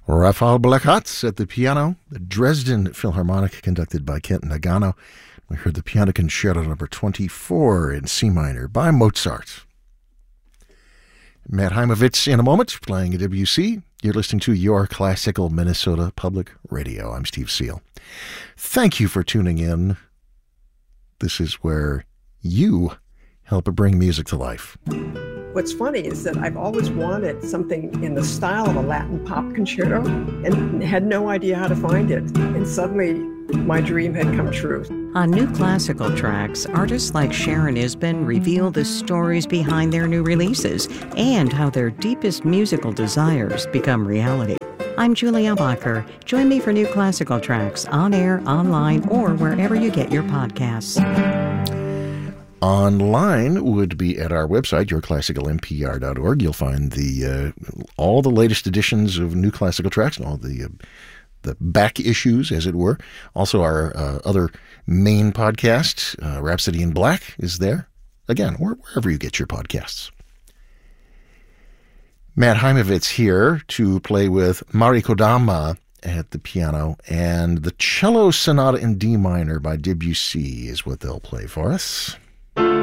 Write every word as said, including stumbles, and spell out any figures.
Raphael Blechacz at the piano, the Dresden Philharmonic conducted by Kent Nagano. We heard the Piano Concerto number twenty-four in C minor by Mozart. Matt Heimovitz in a moment, playing a W C. You're listening to Your Classical Minnesota Public Radio. I'm Steve Seal. Thank you for tuning in. This is where you help bring music to life. What's funny is that I've always wanted something in the style of a Latin pop concerto and had no idea how to find it. And suddenly, my dream had come true. On New Classical Tracks, artists like Sharon Isbin reveal the stories behind their new releases and how their deepest musical desires become reality. I'm Julie Ellacher. Join me for New Classical Tracks on air, online, or wherever you get your podcasts. Online would be at our website, your classical m p r dot org. You'll find the uh, all the latest editions of New Classical Tracks and all the uh, the back issues, as it were. Also, our uh, other main podcast, uh, Rhapsody in Black, is there. Again, or wherever you get your podcasts. Matt Heimovitz here to play with Mari Kodama at the piano, and the Cello Sonata in D minor by Debussy is what they'll play for us.